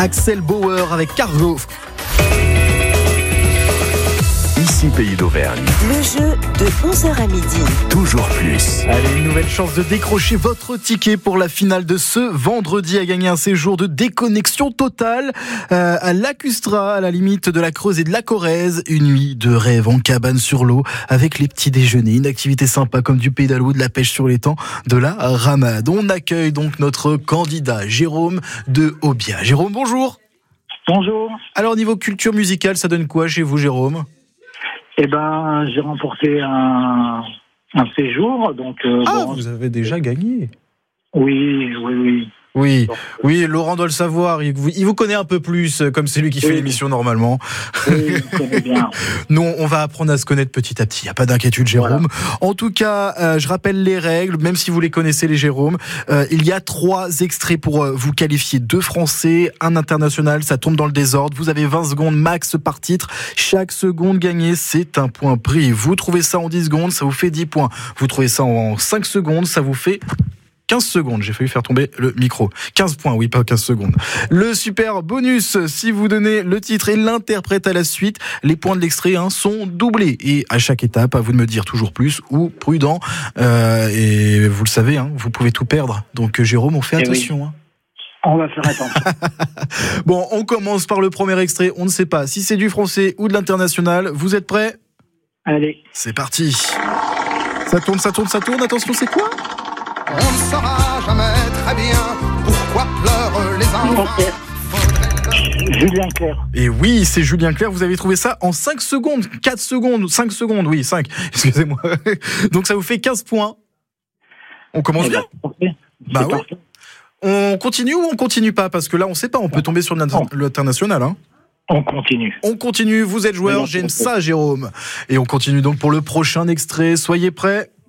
Axel Bauer avec Cargo. Ici Pays d'Auvergne. Le jeu de 11h à midi. Toujours plus. Allez, une nouvelle chance de décrocher votre ticket pour la finale de ce vendredi, à gagner un séjour de déconnexion totale à Lacustra, à la limite de la Creuse et de la Corrèze. Une nuit de rêve en cabane sur l'eau avec les petits déjeuners, une activité sympa comme du pédalo, de la pêche sur l'étang, de la ramade. On accueille donc notre candidat Jérôme de Aubiat. Jérôme, bonjour. Bonjour. Alors, niveau culture musicale, ça donne quoi chez vous, Jérôme ? Eh ben, j'ai remporté un séjour, donc. Vous avez déjà gagné. Oui. Oui, Laurent doit le savoir. Il vous connaît un peu plus, comme c'est lui qui fait l'émission normalement. Oui, il connaît bien. Nous, on va apprendre à se connaître petit à petit. Il n'y a pas d'inquiétude, Jérôme. Voilà. En tout cas, je rappelle les règles, même si vous les connaissez, les Jérôme. Il y a 3 extraits pour vous qualifier. 2 français, 1 international. Ça tombe dans le désordre. Vous avez 20 secondes max par titre. Chaque seconde gagnée, c'est un point pris. Vous trouvez ça en 10 secondes, ça vous fait 10 points. Vous trouvez ça en 5 secondes, ça vous fait 15 secondes, j'ai failli faire tomber le micro. 15 points, oui, pas 15 secondes. Le super bonus, si vous donnez le titre et l'interprète à la suite, les points de l'extrait sont doublés. Et à chaque étape, à vous de me dire toujours plus ou prudent. Et vous le savez, vous pouvez tout perdre. Donc Jérôme, on fait attention. Oui. On va faire attention. Bon, on commence par le premier extrait. On ne sait pas si c'est du français ou de l'international. Vous êtes prêts ? Allez. C'est parti. Ça tourne. Attention, c'est quoi ? On ne saura jamais très bien pourquoi pleurent les enfants. Julien Clerc. Et oui, c'est Julien Clerc. Vous avez trouvé ça en 5 secondes, 4 secondes, 5 secondes, oui, 5. Excusez-moi. Donc ça vous fait 15 points. On commence bien. Bah oui. On continue ou on continue pas ? Parce que là, on sait pas. On peut tomber sur l'international. On continue. On continue. Vous êtes joueur. J'aime ça, Jérôme. Et on continue donc pour le prochain extrait. Soyez prêts.